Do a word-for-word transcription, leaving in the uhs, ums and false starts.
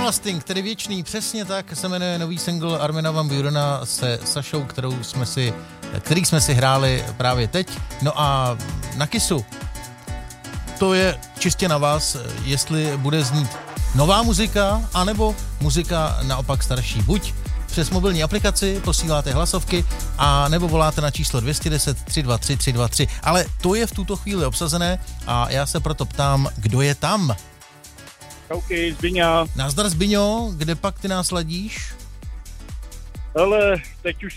Everlasting, tedy věčný, přesně tak se jmenuje nový single Armina van Burena se Sašou, kterou jsme si, který jsme si hráli právě teď. No a na Kissu, to je čistě na vás, jestli bude znít nová muzika, anebo muzika naopak starší. Buď přes mobilní aplikaci posíláte hlasovky, a nebo voláte na číslo dvě jedna nula tři dva tři tři dva tři. Ale to je v tuto chvíli obsazené a já se proto ptám, kdo je tam? Čauky, Zbyňa. Nazdar Zbyňo, kde pak ty nás ladíš? Hele, teď už